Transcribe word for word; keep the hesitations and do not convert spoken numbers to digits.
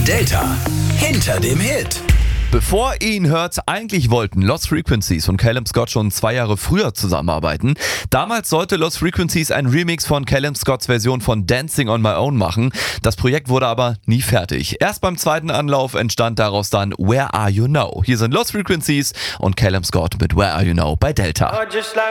Delta hinter dem Hit. Bevor ihr ihn hört, eigentlich wollten Lost Frequencies und Callum Scott schon zwei Jahre früher zusammenarbeiten. Damals sollte Lost Frequencies ein Remix von Callum Scotts Version von Dancing on My Own machen. Das Projekt wurde aber nie fertig. Erst beim zweiten Anlauf entstand daraus dann Where Are You Now? Hier sind Lost Frequencies und Callum Scott mit Where Are You Now bei Delta.